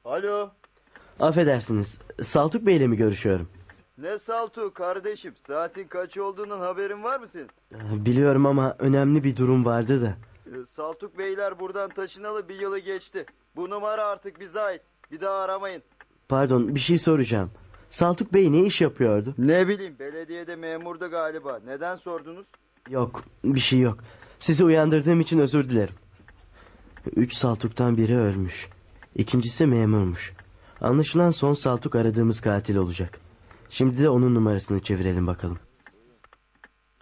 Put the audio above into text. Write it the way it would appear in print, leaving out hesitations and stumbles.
Alo. Affedersiniz, Saltuk Bey'le mi görüşüyorum? Ne Saltuk kardeşim? Saatin kaç olduğunun haberin var mı senin? Biliyorum ama önemli bir durum vardı da. Saltuk Beyler buradan taşınalı bir yılı geçti. Bu numara artık bize ait. Bir daha aramayın. Pardon, bir şey soracağım. Saltuk Bey ne iş yapıyordu? Ne bileyim, belediyede memurdu galiba. Neden sordunuz? Yok, bir şey yok. Sizi uyandırdığım için özür dilerim. 3 Saltuk'tan biri ölmüş. İkincisi memurmuş. Anlaşılan son Saltuk aradığımız katil olacak. Şimdi de onun numarasını çevirelim bakalım.